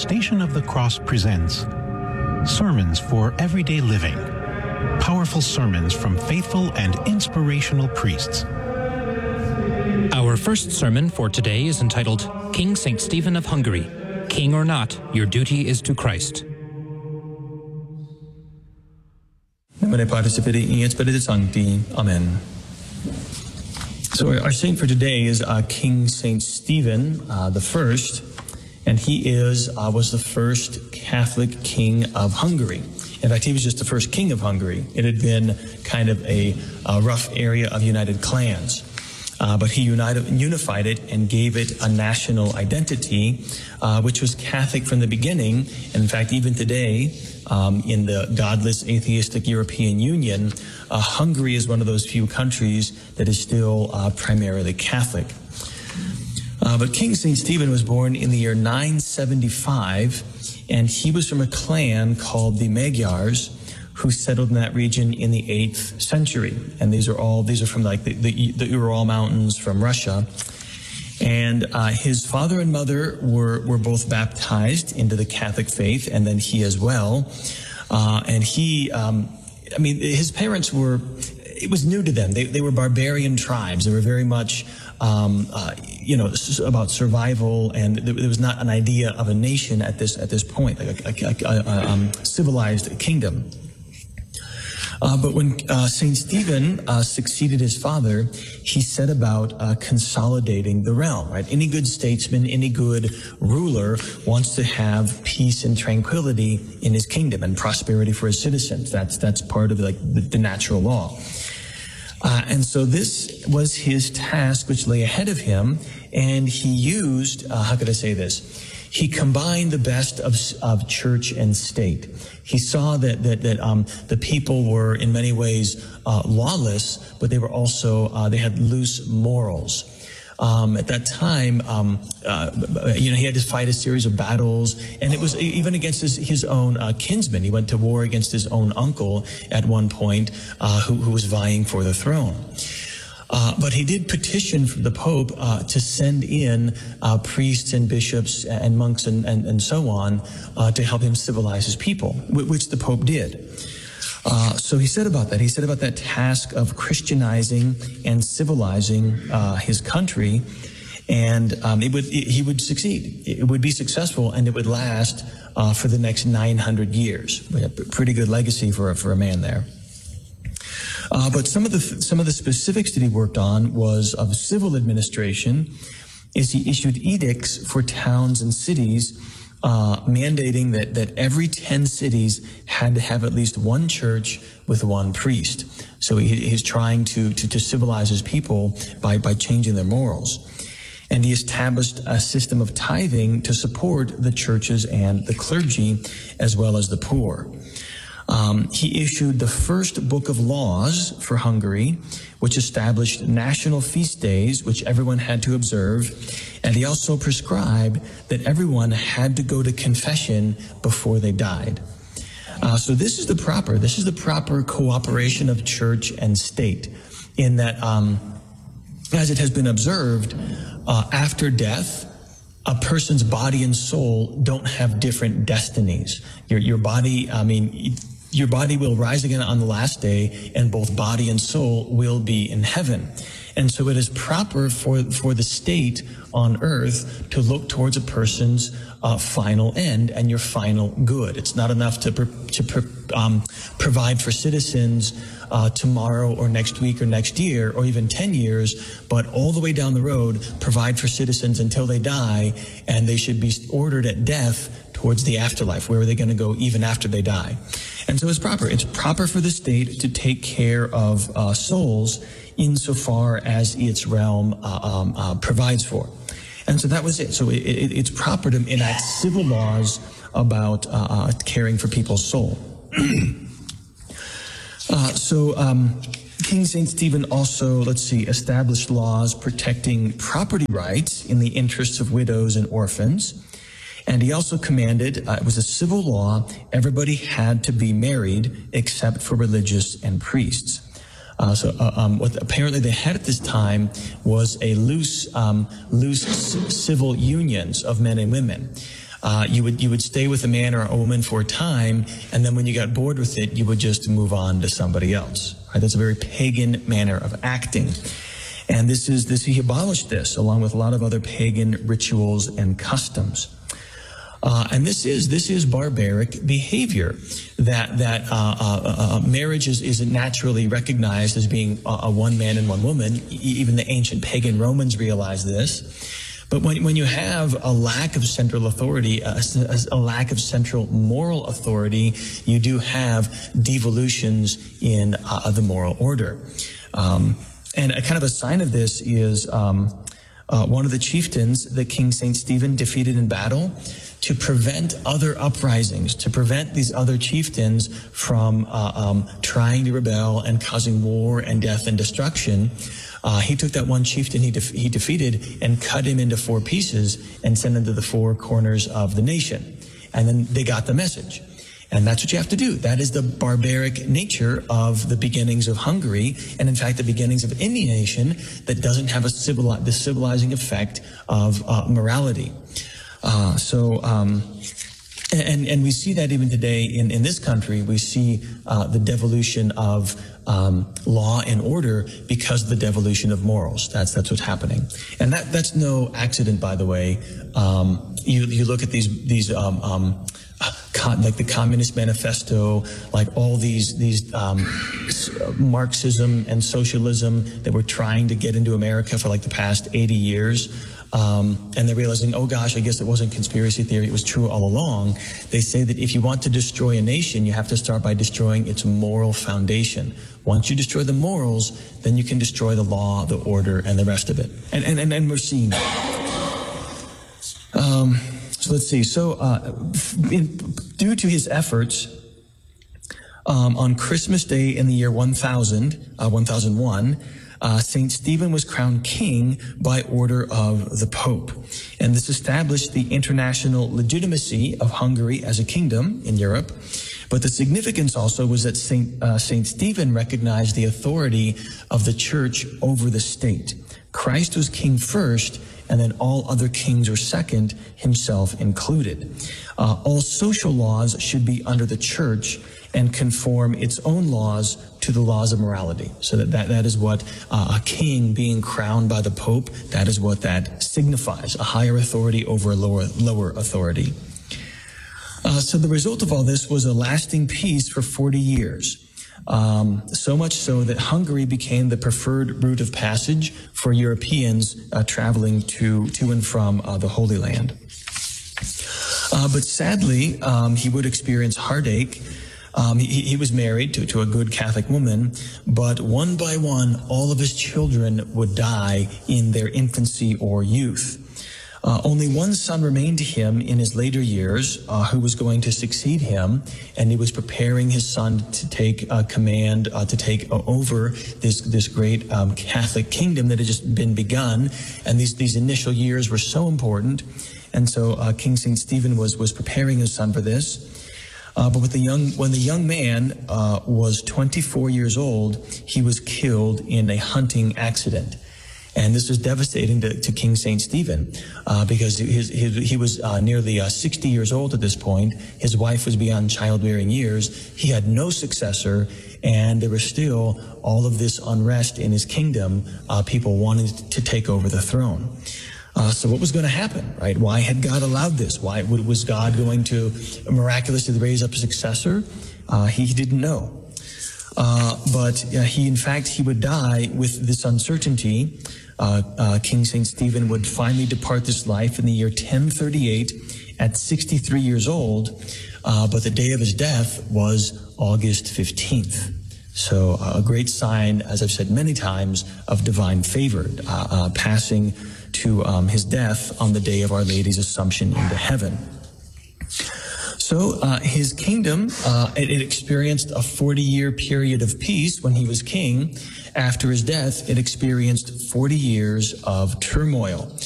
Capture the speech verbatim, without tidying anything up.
Station of the Cross presents Sermons for Everyday Living. Powerful sermons from faithful and inspirational priests. Our first sermon for today is entitled King Saint Stephen of Hungary. King or not, your duty is to Christ. Nomine Patris et Filii et Spiritus Sancti. Amen. So our saint for today is uh, King Saint Stephen uh, the First, and he is uh, was the first Catholic king of Hungary. In fact, he was just the first king of Hungary. It had been kind of a, a rough area of united clans. Uh, but he united, unified it and gave it a national identity, uh, which was Catholic from the beginning. And in fact, even today, um, in the godless, atheistic European Union, uh, Hungary is one of those few countries that is still uh, primarily Catholic. Uh, but King Saint Stephen was born in the year nine seventy-five, and he was from a clan called the Magyars, who settled in that region in the eighth century. And these are all, these are from like the, the, the Ural Mountains from Russia. And uh, his father and mother were, were both baptized into the Catholic faith, and then he as well. Uh, and he, um, I mean, his parents were, it was new to them. They, they were barbarian tribes. They were very much, um, uh, you know, about survival, and there, there was not an idea of a nation at this, at this point, like a, a, a, a um, civilized kingdom. Uh, but when uh, Saint Stephen uh, succeeded his father, he set about uh, consolidating the realm, right? Any good statesman, any good ruler wants to have peace and tranquility in his kingdom and prosperity for his citizens. That's that's part of like the, the natural law. Uh, and so this was his task, which lay ahead of him, and he used, uh, how could I say this? He combined the best of, of church and state. He saw that that, that um, the people were in many ways uh, lawless, but they were also uh, they had loose morals. Um, at that time, um, uh, you know, he had to fight a series of battles, and it was even against his, his own uh, kinsmen. He went to war against his own uncle at one point, uh, who, who was vying for the throne. Uh, but he did petition the Pope uh, to send in uh, priests and bishops and monks and, and, and so on uh, to help him civilize his people, which the Pope did. Uh, so he said about that, he said about that task of Christianizing and civilizing uh, his country, and um, it would it, he would succeed. It would be successful, and it would last uh, for the next nine hundred years. We have a pretty good legacy for, for a man there. Uh, but some of the some of the specifics that he worked on was of civil administration, is he issued edicts for towns and cities, uh, mandating that that every ten cities had to have at least one church with one priest. So he, he's trying to, to to civilize his people by by changing their morals. And he established a system of tithing to support the churches and the clergy, as well as the poor. Um, he issued the first book of laws for Hungary, which established national feast days, which everyone had to observe. And he also prescribed that everyone had to go to confession before they died. Uh, so this is the proper, this is the proper cooperation of church and state, in that, um, as it has been observed, uh, after death, a person's body and soul don't have different destinies. Your, your body, I mean, your body will rise again on the last day, and both body and soul will be in heaven. And so it is proper for, for the state on earth to look towards a person's uh, final end and your final good. It's not enough to, pro, to pro, um, provide for citizens uh, tomorrow or next week or next year or even ten years, but all the way down the road, provide for citizens until they die, and they should be ordered at death towards the afterlife. Where are they going to go even after they die? And so it's proper. It's proper for the state to take care of uh, souls insofar as its realm uh, um, uh, provides for. And so that was it. So it, it, it's proper to enact civil laws about uh, uh, caring for people's soul. uh, so um, King Saint Stephen also, let's see, established laws protecting property rights in the interests of widows and orphans. And he also commanded, uh, it was a civil law, everybody had to be married except for religious and priests. Uh, so uh, um, what apparently they had at this time was a loose, um, loose c- civil unions of men and women. Uh, you would you would stay with a man or a woman for a time, and then when you got bored with it, you would just move on to somebody else. Right? That's a very pagan manner of acting. And this is this he abolished this along with a lot of other pagan rituals and customs. Uh, and this is this is barbaric behavior. That that uh, uh, uh, marriage is isn't naturally recognized as being a, a one man and one woman. E- even the ancient pagan Romans realized this. But when when you have a lack of central authority, a, a, a lack of central moral authority, you do have devolutions in uh, the moral order. Um, and a kind of a sign of this is um, uh, one of the chieftains that King Saint Stephen defeated in battle to prevent other uprisings, to prevent these other chieftains from uh, um, trying to rebel and causing war and death and destruction. Uh, he took that one chieftain he, def- he defeated and cut him into four pieces and sent him to the four corners of the nation. And then they got the message. And that's what you have to do. That is the barbaric nature of the beginnings of Hungary, and in fact the beginnings of any nation that doesn't have a civili- the civilizing effect of uh, morality. Uh, so, um, and, and we see that even today in, in this country. We see uh, the devolution of um, law and order because of the devolution of morals. That's that's what's happening, and that that's no accident, by the way. Um, you you look at these these um, um, con, like the Communist Manifesto, like all these these um, Marxism and socialism that we're trying to get into America for like the past eighty years. Um, and they're realizing, oh gosh, I guess it wasn't conspiracy theory, it was true all along. They say that if you want to destroy a nation, you have to start by destroying its moral foundation. Once you destroy the morals, then you can destroy the law, the order, and the rest of it. And and, and, and we're seeing that. Um, so let's see. So uh, in, due to his efforts, um, on Christmas Day in the year one thousand, uh, one thousand one, Uh, Saint Stephen was crowned king by order of the Pope. And this established the international legitimacy of Hungary as a kingdom in Europe. But the significance also was that Saint, uh, Saint Stephen recognized the authority of the church over the state. Christ was king first, and then all other kings were second, himself included. Uh, all social laws should be under the church and conform its own laws to the laws of morality. So that, that, that is what uh, a king being crowned by the Pope, that is what that signifies, a higher authority over a lower, lower authority. Uh, so the result of all this was a lasting peace for forty years. Um, so much so that Hungary became the preferred route of passage for Europeans uh, traveling to, to and from uh, the Holy Land. Uh, but sadly, um, he would experience heartache. Um, he, he was married to, to a good Catholic woman, but one by one, all of his children would die in their infancy or youth. Uh, only one son remained to him in his later years, uh, who was going to succeed him, and he was preparing his son to take uh, command, uh, to take uh, over this this great um, Catholic kingdom that had just been begun. And these these initial years were so important, and so uh, King Saint Stephen was was preparing his son for this. Uh, but with the young, when the young man uh, was twenty-four years old, he was killed in a hunting accident. And this was devastating to, to King Saint Stephen uh, because his, his, he was uh, nearly uh, sixty years old at this point. His wife was beyond childbearing years. He had no successor, and there was still all of this unrest in his kingdom, uh, people wanting to take over the throne. Uh, so what was going to happen, right? Why had God allowed this? Why was God going to miraculously raise up a successor? Uh, he, he didn't know. Uh, but uh, he, in fact, he would die with this uncertainty. Uh, uh, King Saint Stephen would finally depart this life in the year ten thirty-eight at sixty-three years old. Uh, but the day of his death was August fifteenth. So uh, a great sign, as I've said many times, of divine favor, uh, uh, passing to um, his death on the day of Our Lady's Assumption into heaven. So uh, his kingdom, uh, it, it experienced a forty-year period of peace when he was king. After his death, it experienced forty years of turmoil.